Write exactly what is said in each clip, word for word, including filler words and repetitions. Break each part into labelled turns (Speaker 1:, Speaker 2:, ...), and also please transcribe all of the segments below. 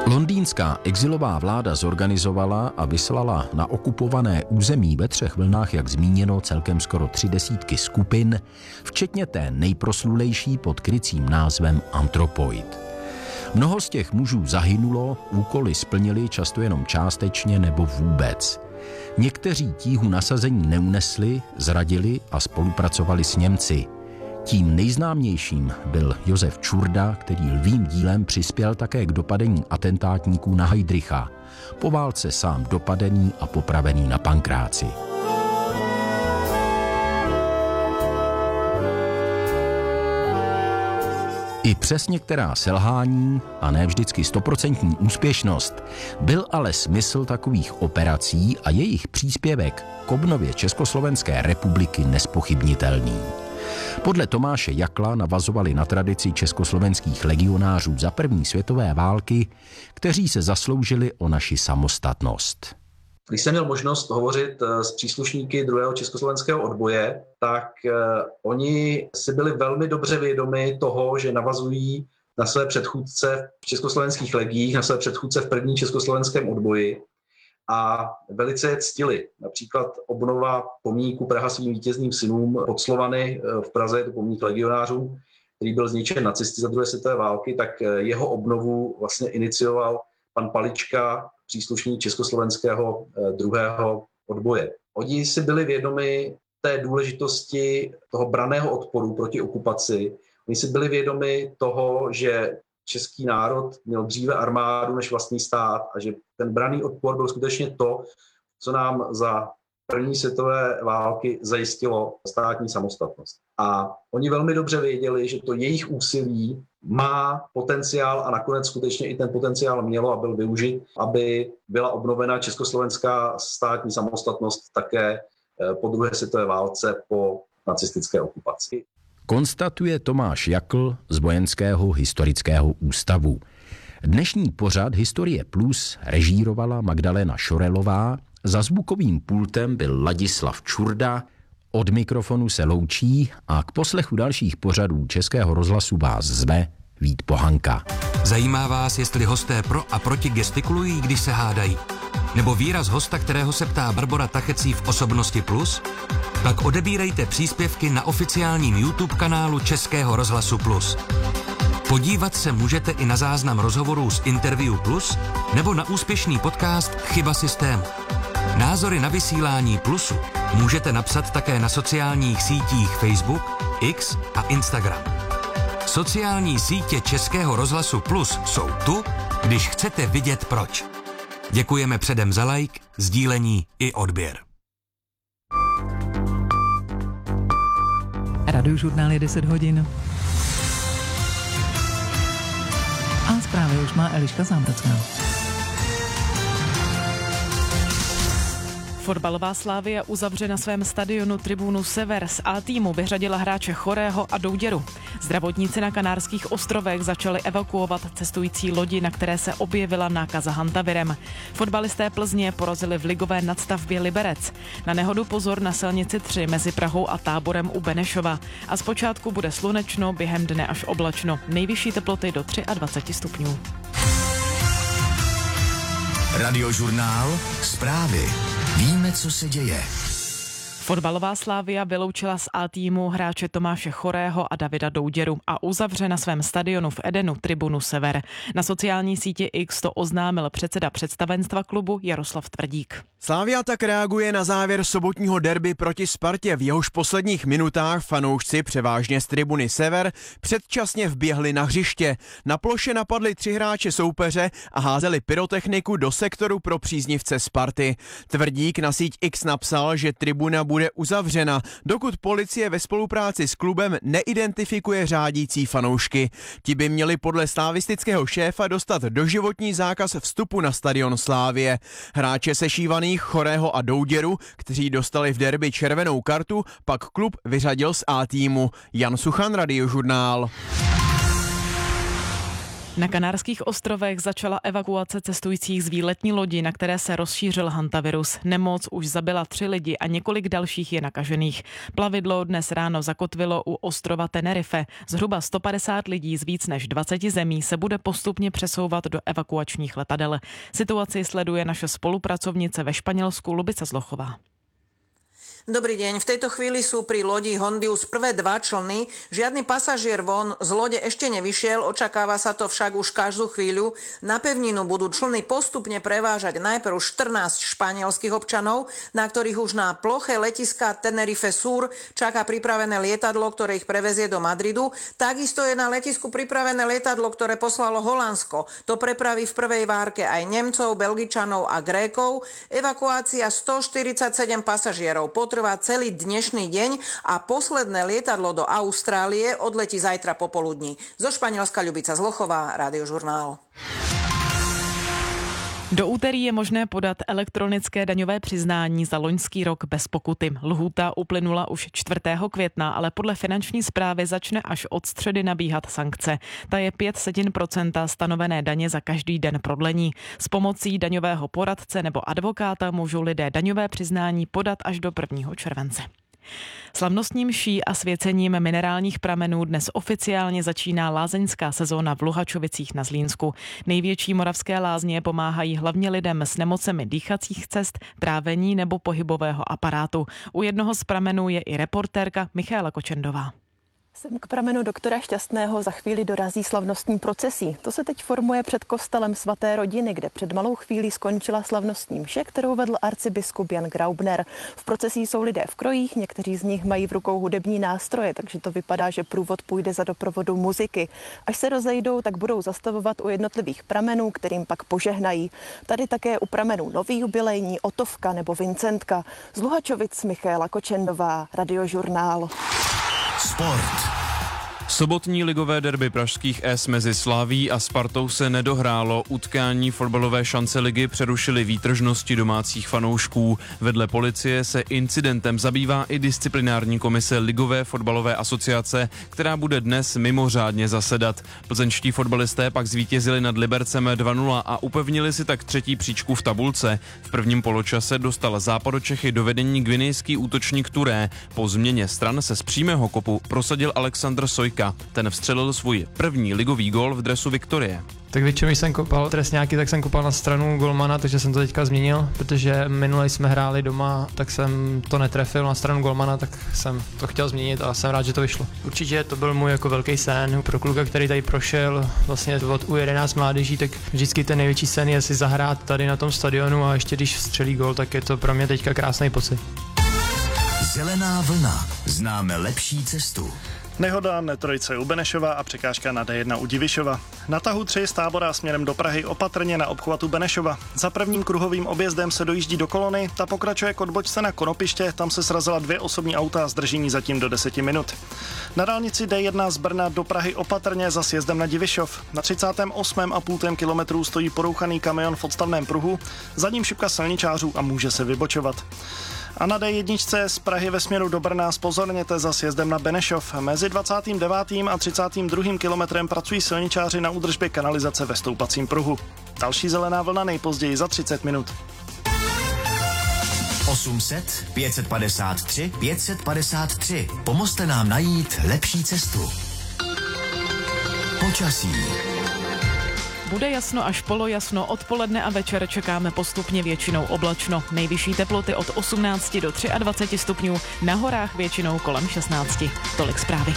Speaker 1: Londýnská exilová vláda zorganizovala a vyslala na okupované území ve třech vlnách, jak zmíněno, celkem skoro tři desítky skupin, včetně té nejproslulejší pod krycím názvem Anthropoid. Mnoho z těch mužů zahynulo, úkoly splnili často jenom částečně nebo vůbec. Někteří tíhu nasazení neunesli, zradili a spolupracovali s Němci. Tím nejznámějším byl Josef Čurda, který lvým dílem přispěl také k dopadení atentátníků na Heydricha. Po válce sám dopadený a popravený na Pankráci. I přes některá selhání a ne vždycky stoprocentní úspěšnost byl ale smysl takových operací a jejich příspěvek k obnově Československé republiky nespochybnitelný. Podle Tomáše Jakla navazovali na tradici československých legionářů za první světové války, kteří se zasloužili o naši samostatnost.
Speaker 2: Když jsem měl možnost hovořit s příslušníky druhého československého odboje, tak eh, oni si byli velmi dobře vědomi toho, že navazují na své předchůdce v československých legiích, na své předchůdce v první československém odboji a velice je ctili. Například obnova pomníku Praha svým vítězným synům pod Slovany v Praze, je to pomník legionářům, který byl zničen nacisty za druhé světové války, tak jeho obnovu vlastně inicioval pan Palička, příslušník československého druhého odboje. Oni si byli vědomi té důležitosti toho branného odporu proti okupaci. Oni si byli vědomi toho, že český národ měl dříve armádu než vlastní stát a že ten branný odpor byl skutečně to, co nám za první světové války zajistilo státní samostatnost. A oni velmi dobře věděli, že to jejich úsilí má potenciál a nakonec skutečně i ten potenciál mělo a byl využit, aby byla obnovena československá státní samostatnost také po druhé světové válce po nacistické okupaci.
Speaker 1: Konstatuje Tomáš Jakl z Vojenského historického ústavu. Dnešní pořad Historie Plus režírovala Magdalena Šorelová, za zvukovým pultem byl Ladislav Čurda, od mikrofonu se loučí a k poslechu dalších pořadů Českého rozhlasu vás zve Vít Pohanka.
Speaker 3: Zajímá vás, jestli hosté pro a proti gestikulují, když se hádají? Nebo výraz hosta, kterého se ptá Barbora Tachecí v Osobnosti Plus? Pak odebírejte příspěvky na oficiálním YouTube kanálu Českého rozhlasu Plus. Podívat se můžete i na záznam rozhovorů z Interview Plus nebo na úspěšný podcast Chyba systému. Názory na vysílání Plusu můžete napsat také na sociálních sítích Facebook, X a Instagram. Sociální sítě Českého rozhlasu Plus jsou tu, když chcete vidět proč. Děkujeme předem za like, sdílení i odběr.
Speaker 4: Radiožurnál je deset hodin. A zprávy už má Eliška Zámbrocká.
Speaker 5: Fotbalová Slavia uzavře na svém stadionu Tribunu Sever. Z A týmu vyřadila hráče Chorého a Douděru. Zdravotníci na Kanárských ostrovech začali evakuovat cestující lodi, na které se objevila nákaza hantavirem. Fotbalisté Plzně porazili v ligové nadstavbě Liberec. Na nehodu pozor na silnici tři mezi Prahou a Táborem u Benešova. A zpočátku bude slunečno, během dne až oblačno. Nejvyšší teploty do dvacet tři stupňů.
Speaker 6: Radiožurnál, zprávy. Víme, co se děje.
Speaker 5: Fotbalová Slavia vyloučila z A týmu hráče Tomáše Chorého a Davida Douděru a uzavře na svém stadionu v Edenu Tribunu Sever. Na sociální síti X to oznámil předseda představenstva klubu Jaroslav Tvrdík.
Speaker 7: Slavia tak reaguje na závěr sobotního derby proti Spartě, v jehož posledních minutách fanoušci převážně z Tribuny Sever předčasně vběhli na hřiště. Na ploše napadli tři hráče soupeře a házeli pyrotechniku do sektoru pro příznivce Sparty. Tvrdík na síť X napsal, že tribuna bude uzavřena, dokud policie ve spolupráci s klubem neidentifikuje řádící fanoušky. Ti by měli podle slavistického šéfa dostat doživotní zákaz vstupu na stadion Slavie. Hráče sešívaných Chorého a Douděru, kteří dostali v derby červenou kartu, pak klub vyřadil z A týmu. Jan Suchan, Radiožurnál.
Speaker 5: Na Kanárských ostrovech začala evakuace cestujících z výletní lodi, na které se rozšířil hantavirus. Nemoc už zabila tři lidi a několik dalších je nakažených. Plavidlo dnes ráno zakotvilo u ostrova Tenerife. Zhruba sto padesát lidí z víc než dvaceti zemí se bude postupně přesouvat do evakuačních letadel. Situaci sleduje naše spolupracovnice ve Španělsku Lubica Zlochová.
Speaker 8: Dobrý deň. V tejto chvíli sú pri lodi Hondius prvé dva člny. Žiadny pasažier von z lode ešte nevyšiel, očakáva sa to však už každú chvíľu. Na pevninu budú člny postupne prevážať najprv štrnásť španielských občanov, na ktorých už na ploche letiska Tenerife Sur čaká pripravené lietadlo, ktoré ich prevezie do Madridu. Takisto je na letisku pripravené lietadlo, ktoré poslalo Holandsko. To prepraví v prvej várke aj Nemcov, Belgičanov a Grékov. Evakuácia stoštyridsaťsedem pasažierov potrvá celý dnešný deň a posledné lietadlo do Austrálie odletí zajtra popoludní. Zo Španielska Ľubica Zlochová, Radiožurnál.
Speaker 5: Do úterý je možné podat elektronické daňové přiznání za loňský rok bez pokuty. Lhůta uplynula už čtvrtého května, ale podle finanční správy začne až od středy nabíhat sankce. Ta je pět setin procenta stanovené daně za každý den prodlení. S pomocí daňového poradce nebo advokáta můžou lidé daňové přiznání podat až do prvního července. Slavnostní mší a svěcením minerálních pramenů dnes oficiálně začíná lázeňská sezóna v Luhačovicích na Zlínsku. Největší moravské lázně pomáhají hlavně lidem s nemocemi dýchacích cest, trávení nebo pohybového aparátu. U jednoho z pramenů je i reportérka Michála Kočendová.
Speaker 9: Sem k pramenu doktora Šťastného za chvíli dorazí slavnostní procesí. To se teď formuje před kostelem svaté rodiny, kde před malou chvílí skončila slavnostní mše, kterou vedl arcibiskup Jan Graubner. V procesí jsou lidé v krojích, někteří z nich mají v rukou hudební nástroje, takže to vypadá, že průvod půjde za doprovodu muziky. Až se rozejdou, tak budou zastavovat u jednotlivých pramenů, kterým pak požehnají. Tady také u pramenů Nový jubilejní, Otovka nebo Vincentka. Z Luhačovic Michála Kočendová, Radiožurnál.
Speaker 6: Sport.
Speaker 7: Sobotní ligové derby pražských S mezi Slaví a Spartou se nedohrálo. Utkání fotbalové šance ligy přerušily výtržnosti domácích fanoušků. Vedle policie se incidentem zabývá i disciplinární komise Ligové fotbalové asociace, která bude dnes mimořádně zasedat. Plzeňští fotbalisté pak zvítězili nad Libercem dva nula a upevnili si tak třetí příčku v tabulce. V prvním poločase dostal Západočechy do vedení gvinejský útočník Touré. Po změně stran se z přímého kopu prosadil Alexandr Sojka. Ten vstřelil svůj první ligový gól v dresu Viktorie.
Speaker 10: Tak většinou, když jsem kopal trestňáky, tak jsem kopal na stranu golmana, takže jsem to teďka změnil, protože minule jsme hráli doma, tak jsem to netrefil na stranu golmana, tak jsem to chtěl změnit a jsem rád, že to vyšlo. Určitě to byl můj jako velký sen pro kluka, který tady prošel vlastně od U jedenáct mládeží, tak vždycky ten největší sen je si zahrát tady na tom stadionu a ještě když vstřelí gól, tak je to pro mě teďka krásný pocit.
Speaker 6: Zelená vlna. Známe lepší cestu.
Speaker 11: Nehoda na trojce u Benešova a překážka na D jedna u Divišova. Na tahu tři z Tábora směrem do Prahy opatrně na obchvatu Benešova. Za prvním kruhovým objezdem se dojíždí do kolony, ta pokračuje k odbočce na Konopiště, tam se srazila dvě osobní auta a zdržení zatím do deseti minut. Na dálnici D jedna z Brna do Prahy opatrně za sjezdem na Divišov. Na třicátém osmém a půl kilometru stojí porouchaný kamion v odstavném pruhu, za ním šipka silničářů a může se vybočovat. A na D jedna z Prahy ve směru do Brna zpozorněte za sjezdem na Benešov. Mezi dvacátým devátým a třicátým druhým kilometrem pracují silničáři na údržbě kanalizace ve stoupacím pruhu. Další zelená vlna nejpozději za třicet minut.
Speaker 6: osm set, pět set padesát tři, pět set padesát tři. Pomozte nám najít lepší cestu. Počasí.
Speaker 5: Bude jasno až polojasno, odpoledne a večer čekáme postupně většinou oblačno. Nejvyšší teploty od osmnácti do dvaceti tří stupňů, na horách většinou kolem šestnácti. Tolik zprávy.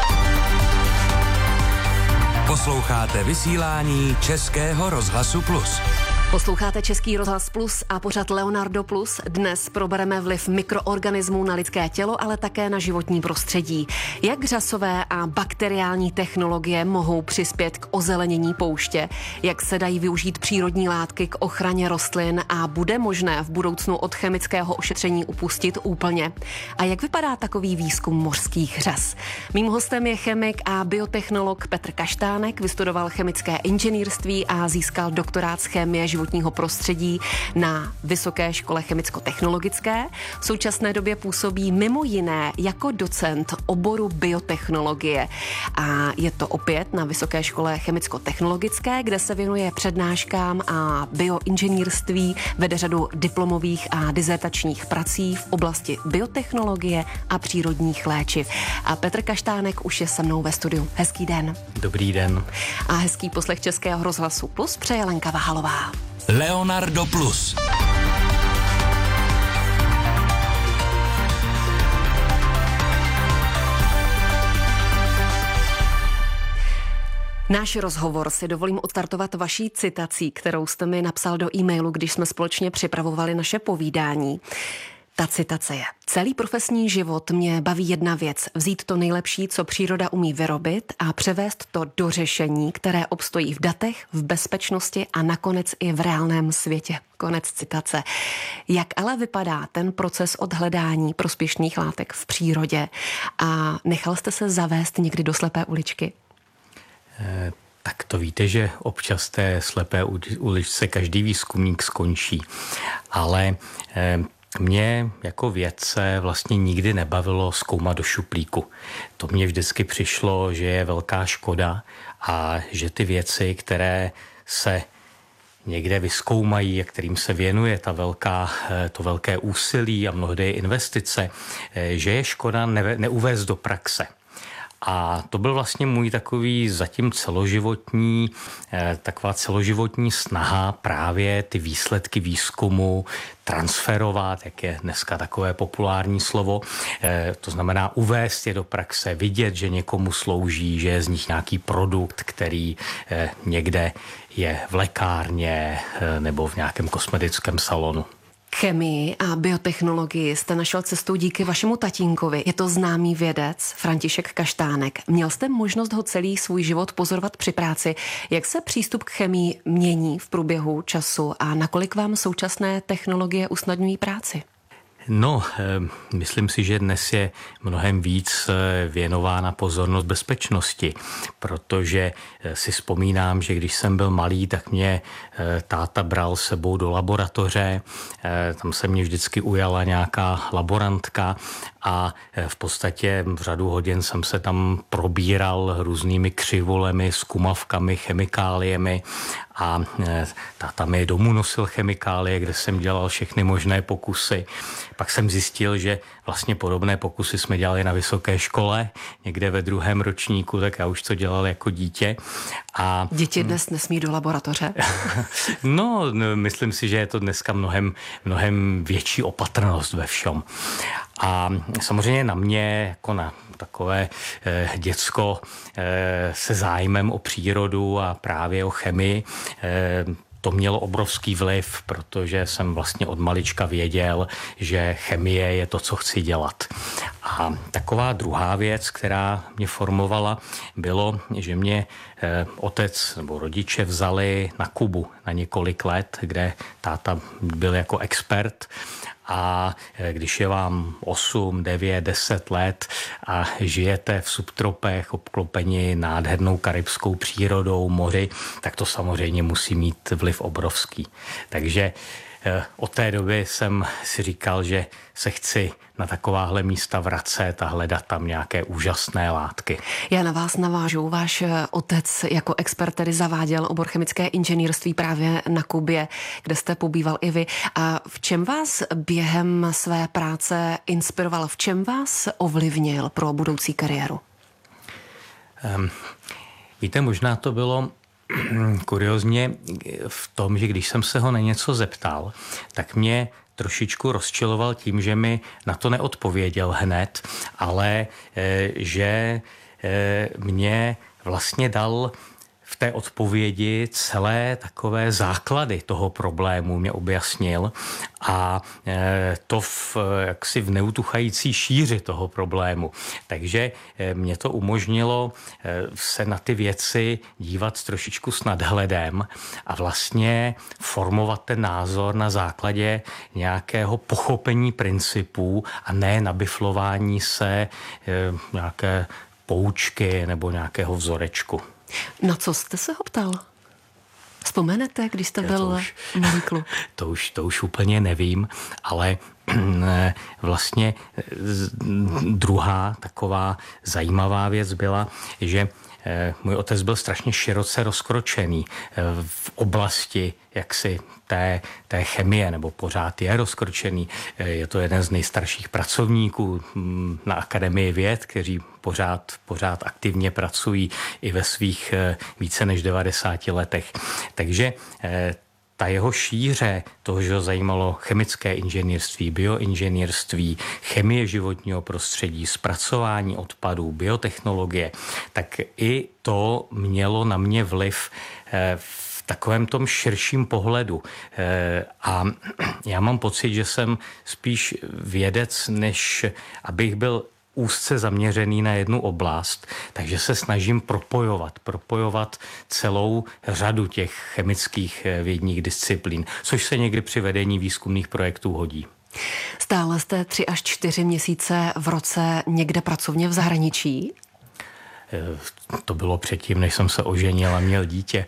Speaker 3: Posloucháte vysílání Českého rozhlasu Plus.
Speaker 12: Posloucháte Český rozhlas Plus a pořad Leonardo Plus. Dnes probereme vliv mikroorganismů na lidské tělo, ale také na životní prostředí. Jak řasové a bakteriální technologie mohou přispět k ozelenění pouště, jak se dají využít přírodní látky k ochraně rostlin a bude možné v budoucnu od chemického ošetření upustit úplně. A jak vypadá takový výzkum mořských řas? Mým hostem je chemik a biotechnolog Petr Kaštánek, vystudoval chemické inženýrství a získal doktorát z chemie životního životního prostředí na Vysoké škole chemicko-technologické. V současné době působí mimo jiné jako docent oboru biotechnologie. A je to opět na Vysoké škole chemicko-technologické, kde se věnuje přednáškám a bioinženýrství, vede řadu diplomových a dizertačních prací v oblasti biotechnologie a přírodních léčiv. A Petr Kaštánek už je se mnou ve studiu. Hezký den.
Speaker 13: Dobrý den.
Speaker 12: A hezký poslech Českého rozhlasu Plus přeje Lenka Vahalová.
Speaker 3: Leonardo Plus.
Speaker 12: Náš rozhovor si dovolím odstartovat vaší citací, kterou jste mi napsal do e-mailu, když jsme společně připravovali naše povídání. Ta citace je: celý profesní život mě baví jedna věc, vzít to nejlepší, co příroda umí vyrobit a převést to do řešení, které obstojí v datech, v bezpečnosti a nakonec i v reálném světě. Konec citace. Jak ale vypadá ten proces od hledání prospěšných látek v přírodě a nechal jste se zavést někdy do slepé uličky?
Speaker 13: E, tak to víte, že občas té slepé uličce každý výzkumník skončí, ale e, mě jako vědce vlastně nikdy nebavilo zkoumat do šuplíku. To mně vždycky přišlo, že je velká škoda a že ty věci, které se někde vyzkoumají a kterým se věnuje ta velká, to velké úsilí a mnohdy investice, že je škoda ne, neuvést do praxe. A to byl vlastně můj takový zatím celoživotní, taková celoživotní snaha právě ty výsledky výzkumu transferovat, jak je dneska takové populární slovo, to znamená uvést je do praxe, vidět, že někomu slouží, že je z nich nějaký produkt, který někde je v lékárně nebo v nějakém kosmetickém salonu.
Speaker 12: Chemii a biotechnologii jste našel cestou díky vašemu tatínkovi. Je to známý vědec František Kaštánek. Měl jste možnost ho celý svůj život pozorovat při práci. Jak se přístup k chemii mění v průběhu času a nakolik vám současné technologie usnadňují práci?
Speaker 13: No, myslím si, že dnes je mnohem víc věnována pozornost bezpečnosti, protože si vzpomínám, že když jsem byl malý, tak mě táta bral sebou do laboratoře, tam se mě vždycky ujala nějaká laborantka a v podstatě v řadu hodin jsem se tam probíral různými křivolemi, zkumavkami, chemikáliemi a táta mi domů nosil chemikálie, kde jsem dělal všechny možné pokusy. Pak jsem zjistil, že vlastně podobné pokusy jsme dělali na vysoké škole, někde ve druhém ročníku, tak já už to dělal jako dítě. A
Speaker 12: děti dnes nesmí do laboratoře?
Speaker 13: No, myslím si, že je to dneska mnohem, mnohem větší opatrnost ve všem. A samozřejmě na mě, jako na takové eh, děcko eh, se zájmem o přírodu a právě o chemii, eh, to mělo obrovský vliv, protože jsem vlastně od malička věděl, že chemie je to, co chci dělat. A taková druhá věc, která mě formovala, bylo, že mě eh, otec nebo rodiče vzali na Kubu na několik let, kde táta byl jako expert. A když je vám osm, devět, deset let a žijete v subtropech obklopeni nádhernou karibskou přírodou, moři, tak to samozřejmě musí mít vliv obrovský. Takže od té doby jsem si říkal, že se chci na takováhle místa vracet a hledat tam nějaké úžasné látky.
Speaker 12: Já na vás navážu. Váš otec jako expert tedy zaváděl obor chemické inženýrství právě na Kubě, kde jste pobýval i vy. A v čem vás během své práce inspiroval? V čem vás ovlivnil pro budoucí kariéru?
Speaker 13: Um, víte, možná to bylo kuriozně v tom, že když jsem se ho na něco zeptal, tak mě trošičku rozčiloval tím, že mi na to neodpověděl hned, ale že mě vlastně dal v té odpovědi celé takové základy toho problému mě objasnil a to v, jaksi v neutuchající šíři toho problému. Takže mě to umožnilo se na ty věci dívat trošičku s nadhledem a vlastně formovat ten názor na základě nějakého pochopení principů a ne nabiflování se nějaké poučky nebo nějakého vzorečku.
Speaker 12: Na co jste se ho ptal? Vzpomenete, když jste byl malý kluk?
Speaker 13: To už, to už úplně nevím, ale vlastně druhá taková zajímavá věc byla, že můj otec byl strašně široce rozkročený v oblasti jaksi té, té chemie, nebo pořád je rozkročený. Je to jeden z nejstarších pracovníků na Akademii věd, kteří pořád, pořád aktivně pracují i ve svých více než devadesáti letech. Takže ta jeho šíře, toho, že ho zajímalo chemické inženýrství, bioinženýrství, chemie životního prostředí, zpracování odpadů, biotechnologie, tak i to mělo na mě vliv v takovém tom širším pohledu. A já mám pocit, že jsem spíš vědec, než abych byl úzce zaměřený na jednu oblast, takže se snažím propojovat, propojovat celou řadu těch chemických vědních disciplín, což se někdy při vedení výzkumných projektů hodí.
Speaker 12: Stále jste tři až čtyři měsíce v roce někde pracovně v zahraničí?
Speaker 13: To bylo předtím, než jsem se oženil a měl dítě.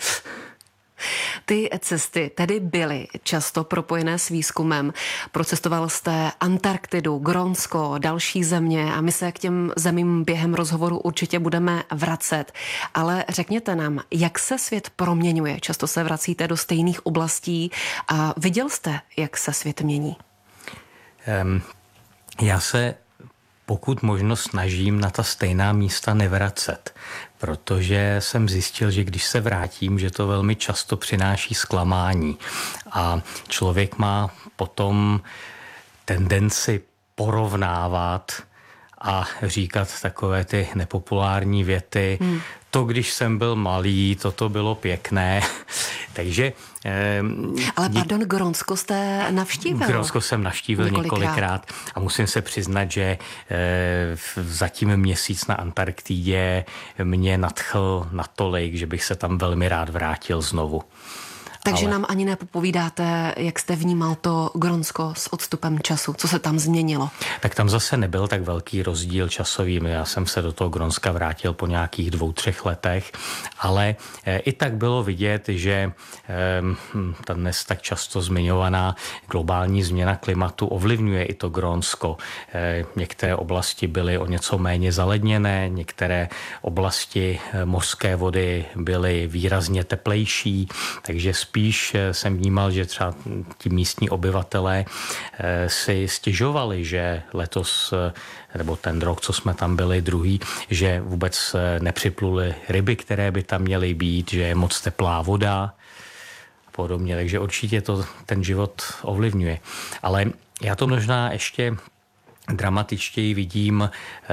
Speaker 12: Ty cesty tedy byly často propojené s výzkumem. Procestoval jste Antarktidu, Grónsko, další země a my se k těm zemím během rozhovoru určitě budeme vracet. Ale řekněte nám, jak se svět proměňuje? Často se vracíte do stejných oblastí a viděl jste, jak se svět mění?
Speaker 13: Um, já se pokud možno snažím na ta stejná místa nevracet, protože jsem zjistil, že když se vrátím, že to velmi často přináší zklamání a člověk má potom tendenci porovnávat a říkat takové ty nepopulární věty. Hmm. To, když jsem byl malý, toto bylo pěkné. Takže... Eh,
Speaker 12: Ale pardon, Grónsko jste navštívil?
Speaker 13: Grónsko jsem navštívil několikrát. několikrát a musím se přiznat, že eh, zatím měsíc na Antarktidě mě nadchl natolik, že bych se tam velmi rád vrátil znovu.
Speaker 12: Takže
Speaker 13: Ale...
Speaker 12: nám ani nepopovídáte, jak jste vnímal to Grónsko s odstupem času, co se tam změnilo?
Speaker 13: Tak tam zase nebyl tak velký rozdíl časový. Já jsem se do toho Grónska vrátil po nějakých dvou, třech letech, ale i tak bylo vidět, že ta dnes tak často zmiňovaná globální změna klimatu ovlivňuje i to Grónsko. Některé oblasti byly o něco méně zaledněné, některé oblasti mořské vody byly výrazně teplejší, takže spíš jsem vnímal, že třeba ti místní obyvatelé si stěžovali, že letos, nebo ten rok, co jsme tam byli druhý, že vůbec nepřipluly ryby, které by tam měly být, že je moc teplá voda a podobně. Takže určitě to ten život ovlivňuje. Ale já to možná ještě dramatičtěji vidím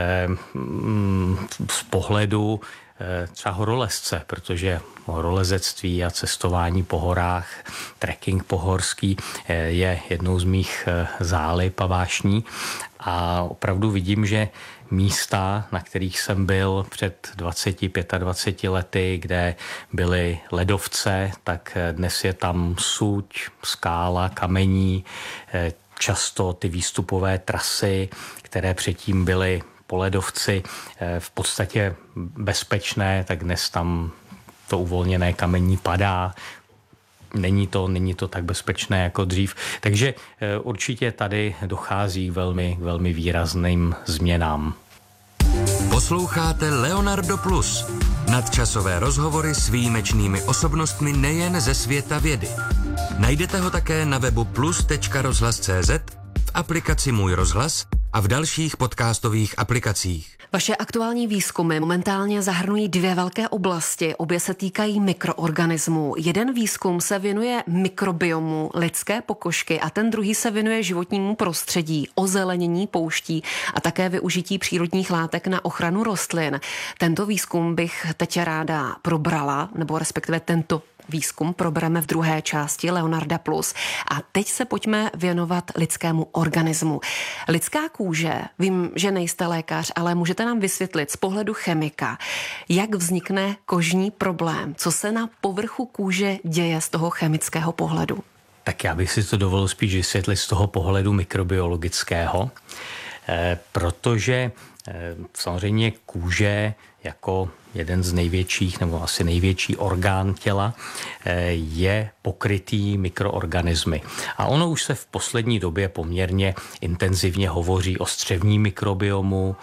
Speaker 13: z pohledu třeba horolezce, protože horolezectví a cestování po horách, trekking pohorský je jednou z mých zálib a vášní a opravdu vidím, že místa, na kterých jsem byl před dvaceti, dvaceti pěti lety, kde byly ledovce, tak dnes je tam suť, skála, kamení, často ty výstupové trasy, které předtím byly po ledovci v podstatě bezpečné, tak dnes tam to uvolněné kamení padá. Není to, není to tak bezpečné jako dřív. Takže určitě tady dochází k velmi, velmi výrazným změnám.
Speaker 3: Posloucháte Leonardo Plus. Nadčasové rozhovory s výjimečnými osobnostmi nejen ze světa vědy. Najdete ho také na webu plus tečka rozhlas tečka cé zet, v aplikaci Můj rozhlas a v dalších podcastových aplikacích.
Speaker 12: Vaše aktuální výzkumy momentálně zahrnují dvě velké oblasti, obě se týkají mikroorganismů. Jeden výzkum se věnuje mikrobiomu lidské pokožky a ten druhý se věnuje životnímu prostředí, ozelenění pouští a také využití přírodních látek na ochranu rostlin. Tento výzkum bych teď ráda probrala, nebo respektive tento výzkum probereme v druhé části Leonarda Plus. A teď se pojďme věnovat lidskému organismu. Lidská kůže, vím, že nejste lékař, ale můžete nám vysvětlit z pohledu chemika, jak vznikne kožní problém, co se na povrchu kůže děje z toho chemického pohledu.
Speaker 13: Tak já bych si to dovolil spíš vysvětlit z toho pohledu mikrobiologického, eh, protože eh, samozřejmě kůže jako jeden z největších, nebo asi největší orgán těla, je pokrytý mikroorganismy. A ono už se v poslední době poměrně intenzivně hovoří o střevním mikrobiomu,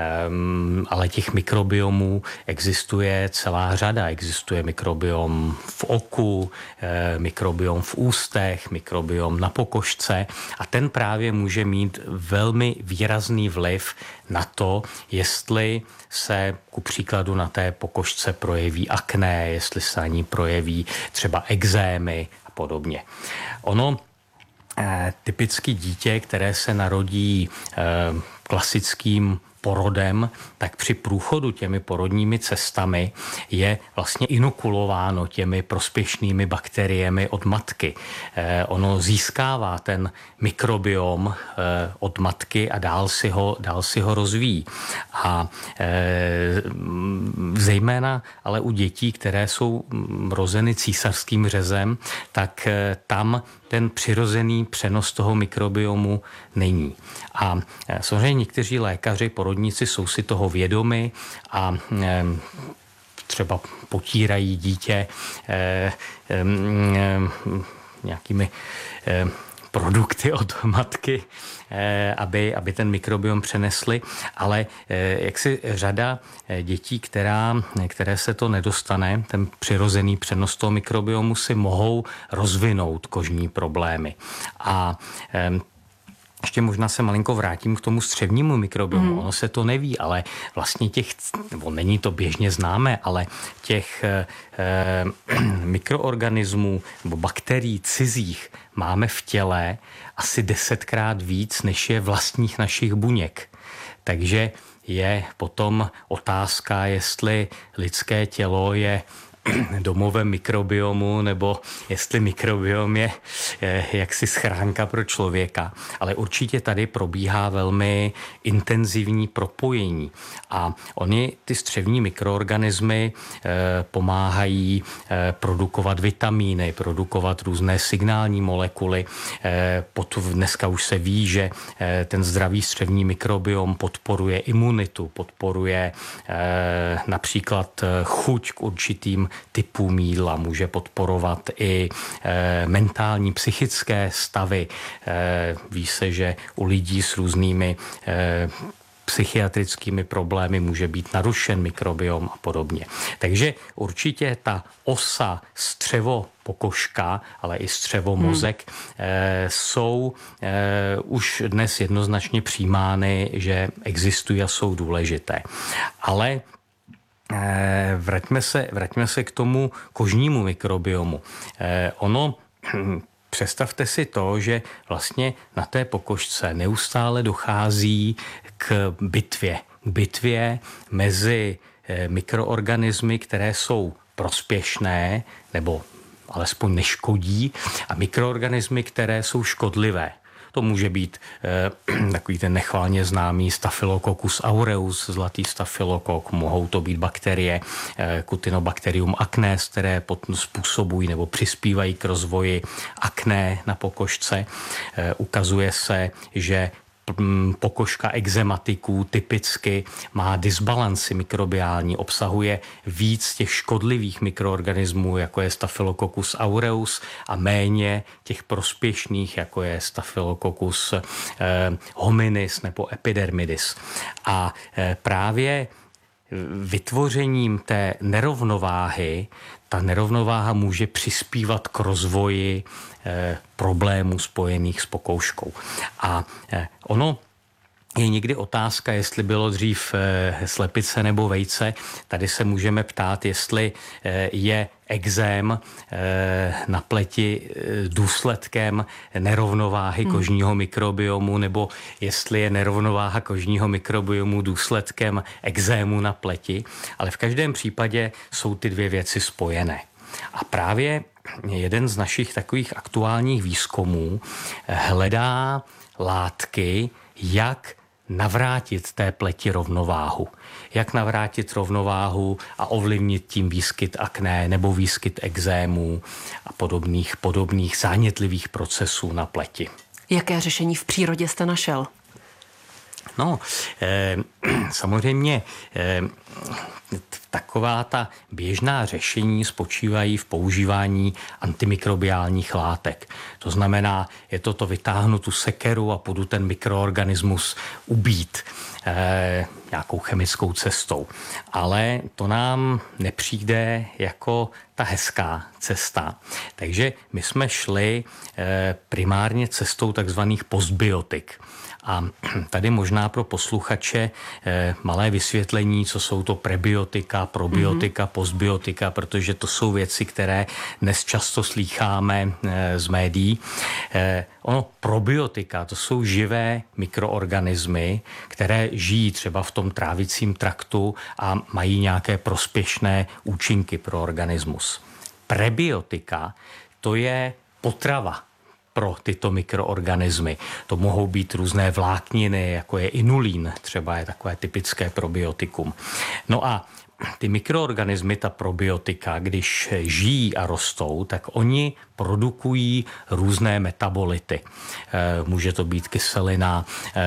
Speaker 13: ale těch mikrobiomů existuje celá řada. Existuje mikrobiom v oku, mikrobiom v ústech, mikrobiom na pokožce a ten právě může mít velmi výrazný vliv na to, jestli se ku příkladu na té pokožce projeví akné, jestli se na ní projeví třeba ekzémy a podobně. Ono typicky dítě, které se narodí klasickým porodem, tak při průchodu těmi porodními cestami je vlastně inokulováno těmi prospěšnými bakteriemi od matky. Eh, ono získává ten mikrobiom eh, od matky a dál si ho, dál si ho rozvíjí. A eh, zejména ale u dětí, které jsou rozeny císařským řezem, tak eh, tam ten přirozený přenos toho mikrobiomu není. A eh, samozřejmě někteří lékaři, porodníci jsou si toho vědomi a eh, třeba potírají dítě eh, eh, nějakými eh, produkty od matky, aby, aby ten mikrobiom přenesli, ale jak si řada dětí, která, které se to nedostane, ten přirozený přenos toho mikrobiomu, si mohou rozvinout kožní problémy. A ještě možná se malinko vrátím k tomu střevnímu mikrobiomu. Mm. Ono se to neví, ale vlastně těch, nebo není to běžně známé, ale těch eh, mikroorganismů nebo bakterií cizích máme v těle asi desetkrát víc, než je vlastních našich buněk. Takže je potom otázka, jestli lidské tělo je domovem mikrobiomu, nebo jestli mikrobiom je, je jaksi schránka pro člověka. Ale určitě tady probíhá velmi intenzivní propojení. A oni, ty střevní mikroorganismy, eh, pomáhají eh, produkovat vitamíny, produkovat různé signální molekuly. Eh, pot, dneska už se ví, že eh, ten zdravý střevní mikrobiom podporuje imunitu, podporuje eh, například chuť k určitým typů jídla, může podporovat i e, mentální, psychické stavy. E, ví se, že u lidí s různými e, psychiatrickými problémy může být narušen mikrobiom a podobně. Takže určitě ta osa střevo-pokožka, ale i střevo-mozek hmm. e, jsou e, už dnes jednoznačně přijímány, že existují a jsou důležité. Ale Vraťme se, vraťme se k tomu kožnímu mikrobiomu. Eh, ono, představte si to, že vlastně na té pokožce neustále dochází k bitvě. K bitvě mezi eh, mikroorganismy, které jsou prospěšné, nebo alespoň neškodí, a mikroorganismy, které jsou škodlivé. To může být eh, takový ten nechvalně známý Staphylococcus aureus, zlatý stafylokok, mohou to být bakterie eh, Cutinobacterium acnes, které způsobují nebo přispívají k rozvoji akné na pokožce. Eh, ukazuje se, že pokožka ekzematiků typicky má disbalanci mikrobiální, obsahuje víc těch škodlivých mikroorganismů, jako je Staphylococcus aureus, a méně těch prospěšných, jako je Staphylococcus eh, hominis nebo epidermidis. A eh, právě vytvořením té nerovnováhy, ta nerovnováha může přispívat k rozvoji eh, problémů spojených s pokouškou. A eh, ono je někdy otázka, jestli bylo dřív eh, slepice nebo vejce. Tady se můžeme ptát, jestli eh, je ekzém eh, na pleti eh, důsledkem nerovnováhy hmm. kožního mikrobiomu, nebo jestli je nerovnováha kožního mikrobiomu důsledkem ekzému na pleti. Ale v každém případě jsou ty dvě věci spojené. A právě jeden z našich takových aktuálních výzkumů hledá látky, jak navrátit té pleti rovnováhu. Jak navrátit rovnováhu a ovlivnit tím výskyt akné nebo výskyt ekzémů a podobných, podobných zánětlivých procesů na pleti.
Speaker 12: Jaké řešení v přírodě jste našel?
Speaker 13: No, eh, samozřejmě eh, taková ta běžná řešení spočívají v používání antimikrobiálních látek. To znamená, je to to vytáhnu tu sekeru a půjdu ten mikroorganismus ubít eh, nějakou chemickou cestou. Ale to nám nepřijde jako ta hezká cesta. Takže my jsme šli eh, primárně cestou takzvaných postbiotik. A tady možná pro posluchače eh, malé vysvětlení, co jsou to prebiotika, probiotika, mm-hmm. postbiotika, protože to jsou věci, které dnes často slýcháme eh, z médií. Eh, ono, probiotika, to jsou živé mikroorganismy, které žijí třeba v tom trávicím traktu a mají nějaké prospěšné účinky pro organismus. Prebiotika, to je potrava pro tyto mikroorganismy. To mohou být různé vlákniny, jako je inulín, třeba je takové typické probiotikum. No a ty mikroorganismy, ta probiotika, když žijí a rostou, tak oni produkují různé metabolity. Může to být kyselina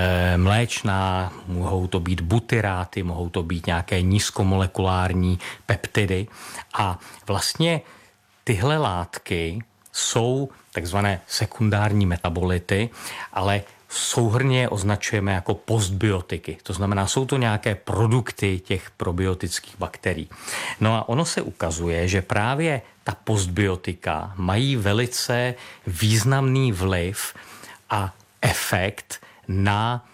Speaker 13: mléčná, mohou to být butyráty, mohou to být nějaké nízkomolekulární peptidy. A vlastně tyhle látky jsou takzvané sekundární metabolity, ale souhrnně označujeme jako postbiotiky. To znamená, jsou to nějaké produkty těch probiotických bakterií. No a ono se ukazuje, že právě ta postbiotika mají velice významný vliv a efekt na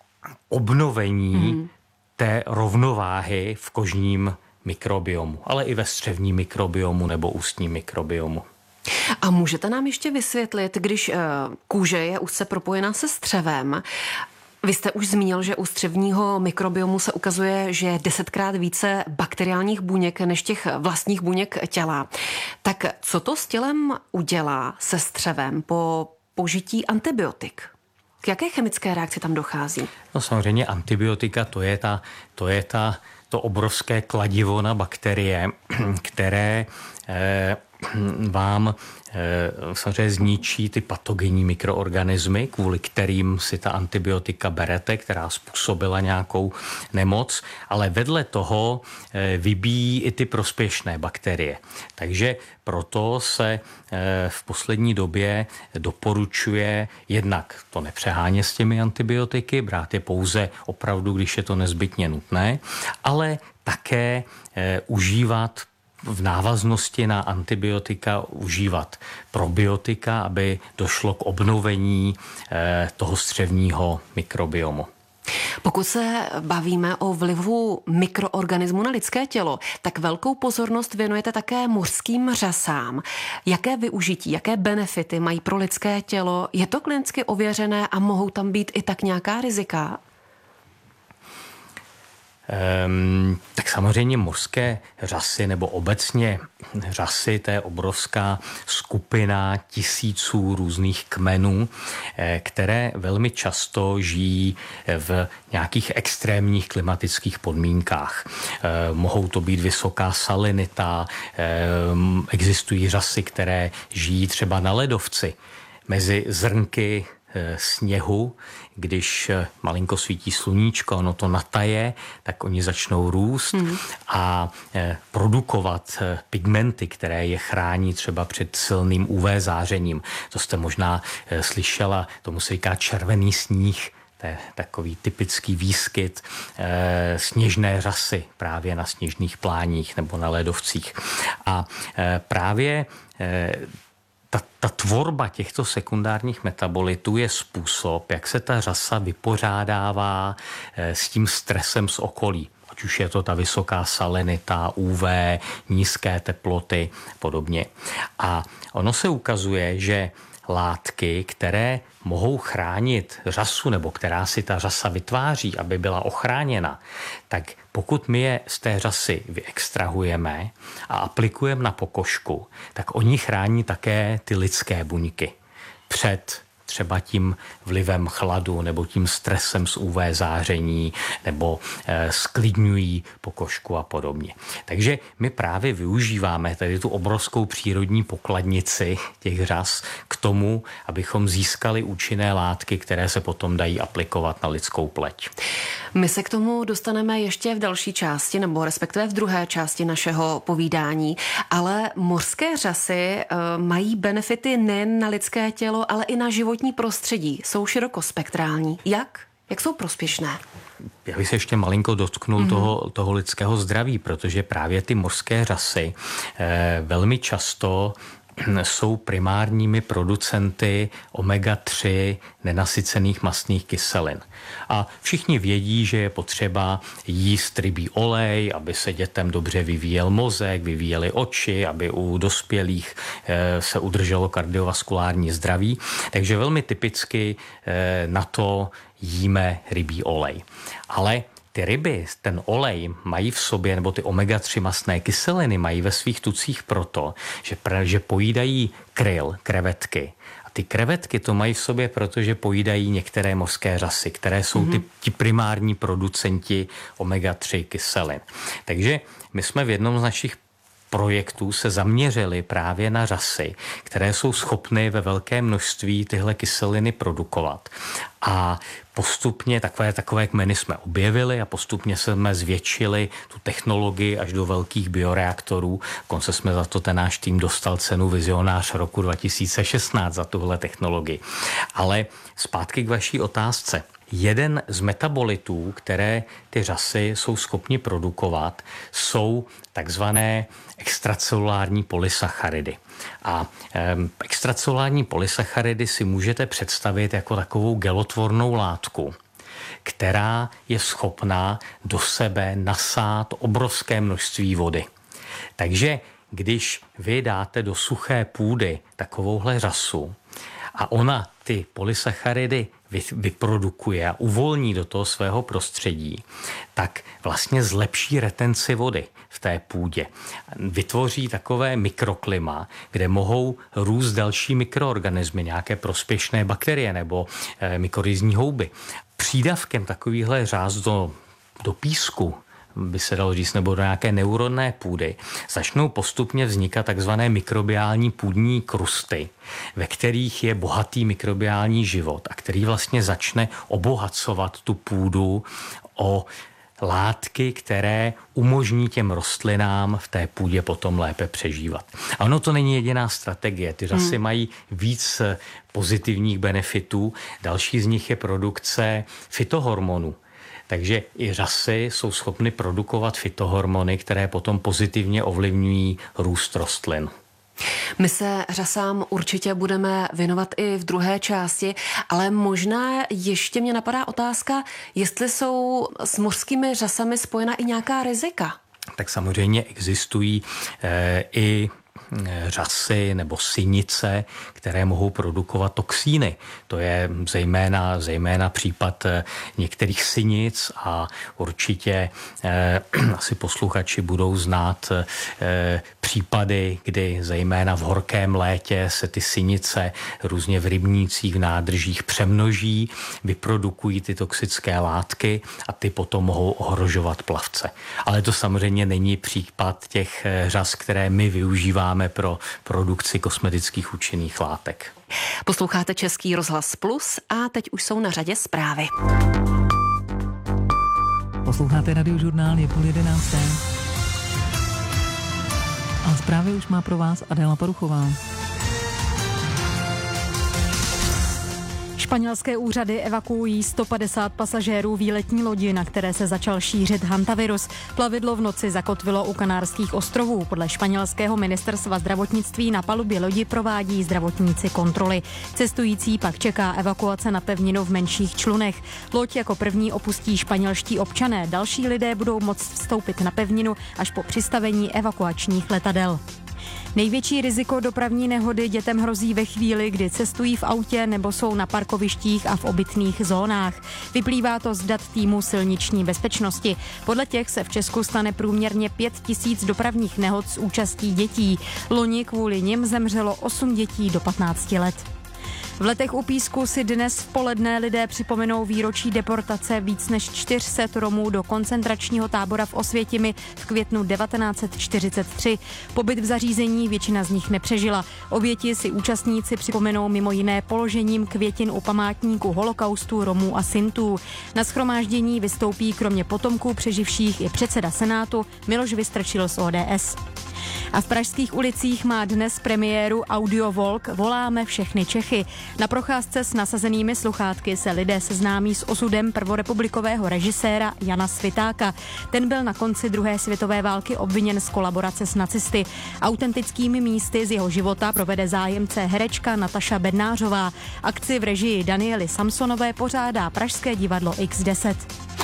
Speaker 13: obnovení mm. té rovnováhy v kožním mikrobiomu, ale i ve střevním mikrobiomu nebo ústním mikrobiomu.
Speaker 12: A můžete nám ještě vysvětlit, když kůže je úzce propojená se střevem, vy jste už zmínil, že u střevního mikrobiomu se ukazuje, že je desetkrát více bakteriálních buněk než těch vlastních buněk těla. Tak co to s tělem udělá se střevem po požití antibiotik? K jaké chemické reakci tam dochází? No samozřejmě antibiotika, to je ta, to je ta, to obrovské kladivo na bakterie, které eh, vám e, samozřejmě zničí ty patogenní mikroorganismy, kvůli kterým si ta antibiotika berete, která způsobila nějakou nemoc, ale vedle toho e, vybíjí i ty prospěšné bakterie. Takže proto se e, v poslední době doporučuje jednak to nepřehánět s těmi antibiotiky, brát je pouze opravdu, když je to nezbytně nutné, ale také e, užívat v návaznosti na antibiotika užívat probiotika, aby došlo k obnovení eh, toho střevního mikrobiomu. Pokud se bavíme o vlivu mikroorganismů na lidské tělo, tak velkou pozornost věnujete také mořským řasám. Jaké využití, jaké benefity mají pro lidské tělo? Je to klinicky ověřené a mohou tam být i tak nějaká rizika? Um, tak samozřejmě mořské řasy nebo obecně řasy, to je obrovská skupina tisíců různých kmenů, které velmi často žijí v nějakých extrémních klimatických podmínkách. Um, mohou to být vysoká salinita, um, existují řasy, které žijí třeba na ledovci, mezi zrnky sněhu, když malinko svítí sluníčko, ono to nataje, tak oni začnou růst hmm. a produkovat pigmenty, které je chrání třeba před silným U V zářením. To jste možná slyšela, tomu se říká červený sníh. To je takový typický výskyt e, sněžné řasy právě na sněžných pláních nebo na ledovcích. A e, právě e, Ta, ta tvorba těchto sekundárních metabolitů je způsob, jak se ta řasa vypořádává s tím stresem z okolí. Ať už je to ta vysoká salinita, U V, nízké teploty, podobně. A ono se ukazuje, že látky, které mohou chránit řasu nebo která si ta řasa vytváří, aby byla ochráněna, tak pokud my je z té řasy vyextrahujeme a aplikujeme na pokožku, tak oni chrání také ty lidské buňky před
Speaker 13: třeba tím vlivem chladu nebo tím stresem z U V záření nebo e, sklidňují pokožku a podobně. Takže my právě využíváme tady tu obrovskou přírodní pokladnici těch řas k tomu, abychom získali účinné látky, které se potom dají aplikovat na lidskou pleť.
Speaker 12: My se k tomu dostaneme ještě v další části, nebo respektive v druhé části našeho povídání, ale mořské řasy e, mají benefity nejen na lidské tělo, ale i na životní prostředí. Jsou širokospektrální. Jak? Jak jsou prospěšné?
Speaker 13: Já bych se ještě malinko dotknul mm-hmm. toho, toho lidského zdraví, protože právě ty mořské řasy e, velmi často jsou primárními producenty omega tři nenasycených mastných kyselin. A všichni vědí, že je potřeba jíst rybí olej, aby se dětem dobře vyvíjel mozek, vyvíjely oči, aby u dospělých se udrželo kardiovaskulární zdraví. Takže velmi typicky na to jíme rybí olej. Ale ty ryby, ten olej mají v sobě, nebo ty omega tři mastné kyseliny mají ve svých tucích proto, že, že pojídají kryl, krevetky. A ty krevetky to mají v sobě, protože pojídají některé mořské řasy, které jsou mm-hmm. ty, ti primární producenti omega tři kyselin. Takže my jsme v jednom z našich projektů se zaměřili právě na řasy, které jsou schopny ve velké množství tyhle kyseliny produkovat. A postupně takové, takové kmeny jsme objevili a postupně jsme zvětšili tu technologii až do velkých bioreaktorů. Konce jsme za to ten náš tým dostal cenu Vizionář roku dva tisíce šestnáct za tuhle technologii. Ale zpátky k vaší otázce. Jeden z metabolitů, které ty řasy jsou schopni produkovat, jsou takzvané extracelulární polysacharidy. A e, extracelulární polysacharidy si můžete představit jako takovou gelotvornou látku, která je schopná do sebe nasát obrovské množství vody. Takže když vy dáte do suché půdy takovouhle řasu a ona ty polysacharidy vyprodukuje a uvolní do toho svého prostředí, tak vlastně zlepší retenci vody v té půdě. Vytvoří takové mikroklima, kde mohou růst další mikroorganismy, nějaké prospěšné bakterie nebo e, mykorizní houby. Přídavkem takovýchhle řas do, do písku, by se dalo říct, nebo do nějaké neuronné půdy, začnou postupně vznikat takzvané mikrobiální půdní krusty, ve kterých je bohatý mikrobiální život a který vlastně začne obohacovat tu půdu o látky, které umožní těm rostlinám v té půdě potom lépe přežívat. A ono to není jediná strategie. Ty řasy hmm. mají víc pozitivních benefitů. Další z nich je produkce fytohormonů. Takže i řasy jsou schopny produkovat fytohormony, které potom pozitivně ovlivňují růst rostlin.
Speaker 12: My se řasám určitě budeme věnovat i v druhé části, ale možná ještě mě napadá otázka, jestli jsou s mořskými řasami spojena i nějaká rizika.
Speaker 13: Tak samozřejmě existují e, i řasy nebo sinice, které mohou produkovat toxíny. To je zejména, zejména případ některých sinic a určitě eh, asi posluchači budou znát eh, případy, kdy zejména v horkém létě se ty sinice různě v rybnících, v nádržích přemnoží, vyprodukují ty toxické látky a ty potom mohou ohrožovat plavce. Ale to samozřejmě není případ těch řas, které my využíváme pro produkci kosmetických účinných látek.
Speaker 12: Posloucháte Český rozhlas Plus a teď už jsou na řadě zprávy.
Speaker 4: Posloucháte Radiožurnál, je půl jedenácté. A zprávy už má pro vás Adéla Paruchová.
Speaker 14: Španělské úřady evakuují sto padesát pasažérů výletní lodi, na které se začal šířit hantavirus. Plavidlo v noci zakotvilo u Kanárských ostrovů. Podle španělského ministerstva zdravotnictví na palubě lodi provádí zdravotníci kontroly. Cestující pak čeká evakuace na pevninu v menších člunech. Loď jako první opustí španělští občané. Další lidé budou moct vstoupit na pevninu až po přistavení evakuačních letadel. Největší riziko dopravní nehody dětem hrozí ve chvíli, kdy cestují v autě nebo jsou na parkovištích a v obytných zónách. Vyplývá to z dat týmu silniční bezpečnosti. Podle těch se v Česku stane průměrně pět tisíc dopravních nehod s účastí dětí. Loni kvůli nim zemřelo osm dětí do patnácti let. V Letech u Písku si dnes v poledne lidé připomenou výročí deportace víc než čtyři sta Romů do koncentračního tábora v Osvětimi v květnu devatenáct set čtyřicet tři. Pobyt v zařízení většina z nich nepřežila. Oběti si účastníci připomenou mimo jiné položením květin u památníku holokaustu Romů a Sintů. Na shromáždění vystoupí kromě potomků přeživších i předseda Senátu Miloš Vystrčil z O D S. A v pražských ulicích má dnes premiéru Audio Walk Voláme všechny Čechy. Na procházce s nasazenými sluchátky se lidé seznámí s osudem prvorepublikového režiséra Jana Svitáka. Ten byl na konci druhé světové války obviněn z kolaborace s nacisty. Autentickými místy z jeho života provede zájemce herečka Nataša Bednářová. Akci v režii Daniely Samsonové pořádá pražské divadlo X deset.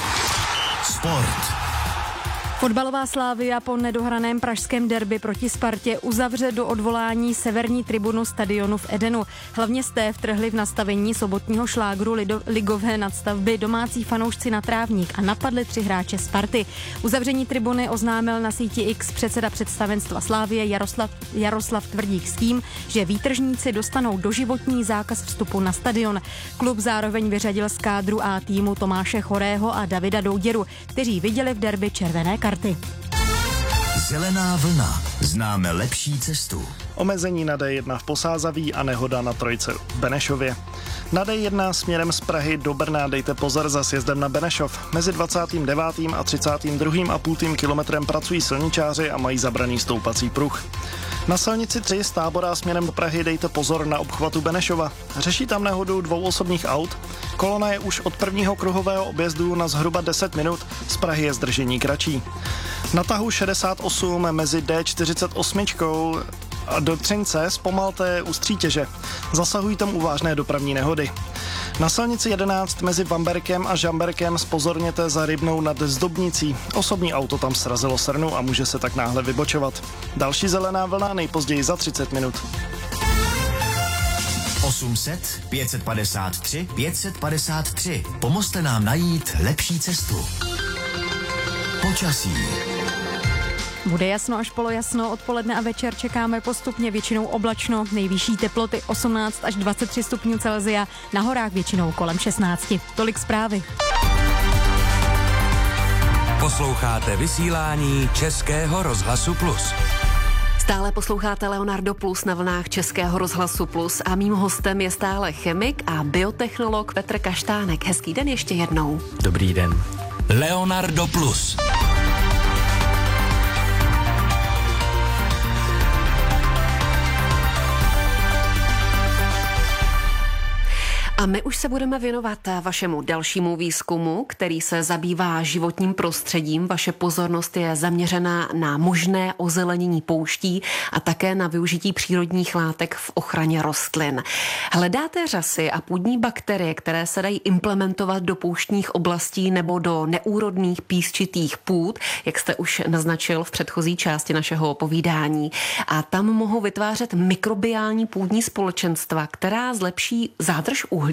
Speaker 6: Sport.
Speaker 14: Fotbalová Slavia po nedohraném pražském derby proti Spartě uzavře do odvolání severní tribunu stadionu v Edenu. Hlavně jste vtrhli v nastavení sobotního šlágru lido, ligové nadstavby domácí fanoušci na trávník a napadli tři hráče Sparty. Uzavření tribuny oznámil na síti X předseda představenstva Slavie Jaroslav, Jaroslav Tvrdík s tím, že výtržníci dostanou doživotní zákaz vstupu na stadion. Klub zároveň vyřadil z kádru A týmu Tomáše Chorého a Davida Douděru, kteří viděli v derby červené karty.
Speaker 6: Zelená vlna. Známe lepší cestu.
Speaker 11: Omezení na D jedna v Posázaví a nehoda na trojce v Benešově. Na D jedna směrem z Prahy do Brna dejte pozor za sjezdem na Benešov. Mezi dvacátým devátým a třicátým druhým a půl kilometrem pracují silničáři a mají zabraný stoupací pruh. Na silnici tři z Tábora směrem do Prahy dejte pozor na obchvatu Benešova. Řeší tam nehodu dvou osobních aut. Kolona je už od prvního kruhového objezdu na zhruba deset minut, z Prahy je zdržení kratší. Na tahu šedesát osm mezi D čtyřicet osm a do Třince zpomalte u Střítěže. Zasahují tam u vážné dopravní nehody. Na silnici jedenáct mezi Vamberkem a Žamberkem zpozorněte za Rybnou nad Zdobnicí. Osobní auto tam srazilo srnu a může se tak náhle vybočovat. Další zelená vlna nejpozději za třicet minut.
Speaker 6: osm set pět set padesát tři pět set padesát tři. Pomozte nám najít lepší cestu. Počasí.
Speaker 14: Bude jasno až polojasno, odpoledne a večer čekáme postupně většinou oblačno, nejvyšší teploty osmnáct až dvacet tři stupňů Celsia, na horách většinou kolem šestnáct. Tolik zprávy.
Speaker 3: Posloucháte vysílání Českého rozhlasu Plus.
Speaker 12: Stále posloucháte Leonardo Plus na vlnách Českého rozhlasu Plus a mým hostem je stále chemik a biotechnolog Petr Kaštánek. Hezký den ještě jednou.
Speaker 3: Dobrý den. Leonardo Plus.
Speaker 12: A my už se budeme věnovat vašemu dalšímu výzkumu, který se zabývá životním prostředím. Vaše pozornost je zaměřená na možné ozelenění pouští a také na využití přírodních látek v ochraně rostlin. Hledáte řasy a půdní bakterie, které se dají implementovat do pouštních oblastí nebo do neúrodných písčitých půd, jak jste už naznačil v předchozí části našeho povídání. A tam mohou vytvářet mikrobiální půdní společenstva, která zlepší zádrž uhlíku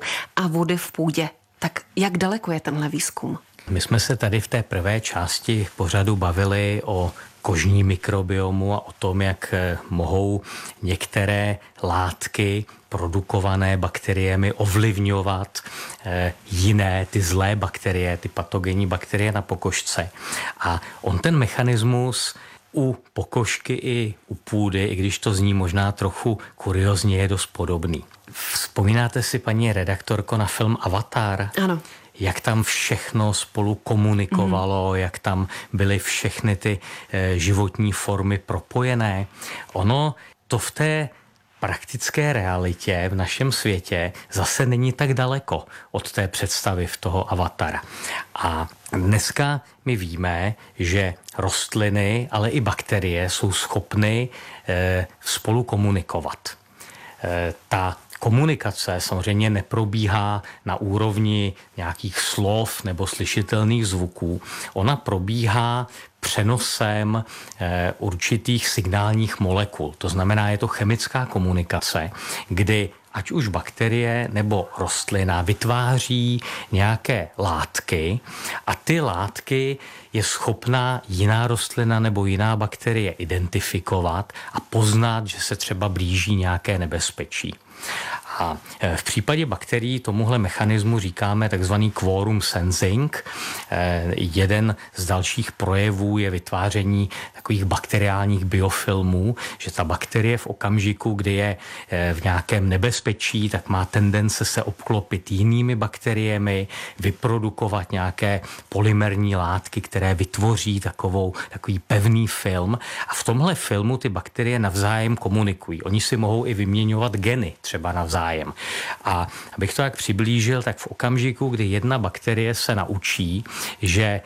Speaker 12: a vody v půdě. Tak jak daleko je tenhle výzkum?
Speaker 13: My jsme se tady v té prvé části pořadu bavili o kožní mikrobiomu a o tom, jak mohou některé látky produkované bakteriemi ovlivňovat eh, jiné, ty zlé bakterie, ty patogenní bakterie na pokožce. A on ten mechanismus u pokožky i u půdy, i když to zní možná trochu kuriozně, je dost podobný. Vzpomínáte si, paní redaktorko, na film Avatar?
Speaker 12: Ano.
Speaker 13: Jak tam všechno spolu komunikovalo, mm. jak tam byly všechny ty e, životní formy propojené. Ono to v té praktické realitě v našem světě zase není tak daleko od té představy v toho Avatara. A dneska my víme, že rostliny, ale i bakterie jsou schopny e, spolu komunikovat. E, ta komunikace samozřejmě neprobíhá na úrovni nějakých slov nebo slyšitelných zvuků. Ona probíhá přenosem e, určitých signálních molekul. To znamená, je to chemická komunikace, kdy ať už bakterie nebo rostlina vytváří nějaké látky a ty látky je schopná jiná rostlina nebo jiná bakterie identifikovat a poznat, že se třeba blíží nějaké nebezpečí. A v případě bakterií tomuhle mechanismu říkáme takzvaný quorum sensing. Jeden z dalších projevů je vytváření takových bakteriálních biofilmů, že ta bakterie v okamžiku, kdy je v nějakém nebezpečí, tak má tendence se obklopit jinými bakteriemi, vyprodukovat nějaké polymerní látky, které vytvoří takovou, takový pevný film. A v tomhle filmu ty bakterie navzájem komunikují. Oni si mohou i vyměňovat geny třeba navzájem. A abych to jak přiblížil, tak v okamžiku, kdy jedna bakterie se naučí, že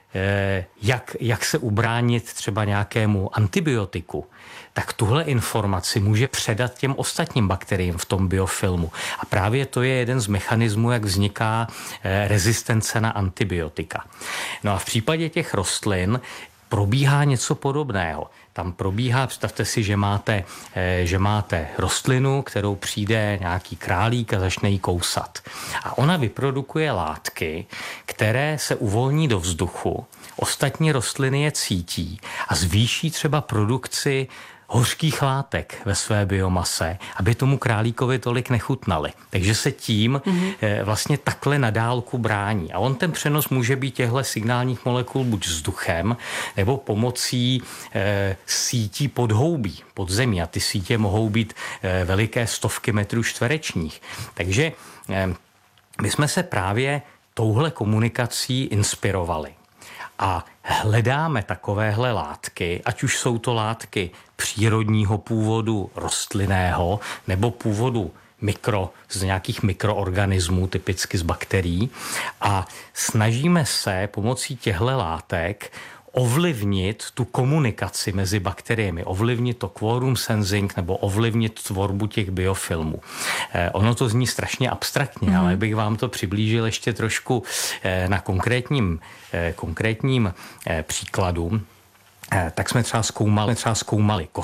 Speaker 13: Jak, jak se ubránit třeba nějakému antibiotiku, tak tuhle informaci může předat těm ostatním bakteriím v tom biofilmu. A právě to je jeden z mechanismů, jak vzniká rezistence na antibiotika. No a v případě těch rostlin probíhá něco podobného. Tam probíhá, představte si, že máte, že máte rostlinu, kterou přijde nějaký králík a začne jí kousat. A ona vyprodukuje látky, které se uvolní do vzduchu, ostatní rostliny je cítí a zvýší třeba produkci hořkých látek ve své biomase, aby tomu králíkovi tolik nechutnali. Takže se tím mm-hmm. vlastně takhle na dálku brání. A on ten přenos může být těchto signálních molekul buď vzduchem, nebo pomocí e, sítí podhoubí, podzemí. A ty sítě mohou být e, veliké stovky metrů čtverečních. Takže e, my jsme se právě touhle komunikací inspirovali. A hledáme takovéhle látky, ať už jsou to látky přírodního původu rostlinného nebo původu mikro, z nějakých mikroorganismů, typicky z bakterií. A snažíme se pomocí těchto látek ovlivnit tu komunikaci mezi bakteriemi, ovlivnit to quorum sensing nebo ovlivnit tvorbu těch biofilmů. Eh, ono to zní strašně abstraktně, mm. ale bych vám to přiblížil ještě trošku eh, na konkrétním, eh, konkrétním eh, příkladu. Eh, tak jsme třeba zkoumali, třeba zkoumali